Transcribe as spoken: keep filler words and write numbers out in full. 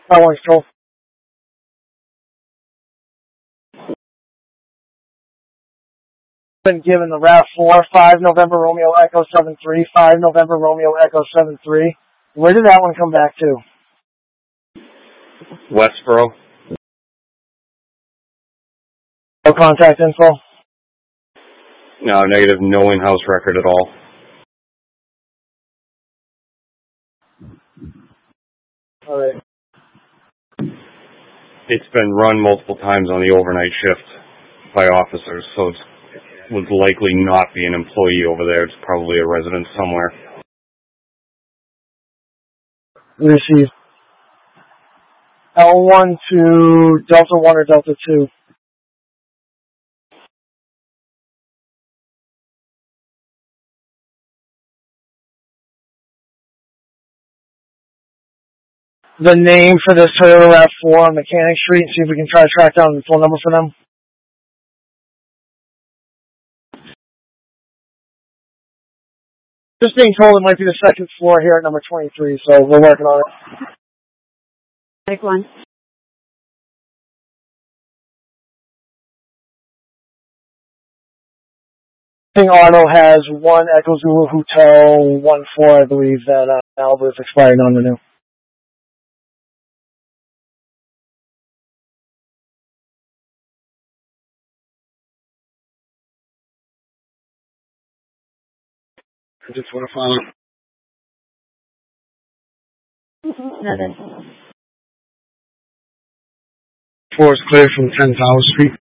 That one's cool. Been given the RAV four, five November Romeo Echo seven three, five November Romeo Echo seven three. Where did that one come back to? Westboro. No contact info? No, negative, no in-house record at all. Alright. It's been run multiple times on the overnight shift by officers, so it would likely not be an employee over there. It's probably a resident somewhere. Received. L one to Delta one or Delta two? The name for this Toyota RAV four on Mechanic Street, see if we can try to track down the phone number for them. Just being told it might be the second floor here at number twenty-three, so we're working on it. Take one. King Auto has one Echo Zulu Hotel, one four, I believe, that uh, Albert's expired non-renew. I just want to follow. Nothing. Four is clear from ten Tower Street.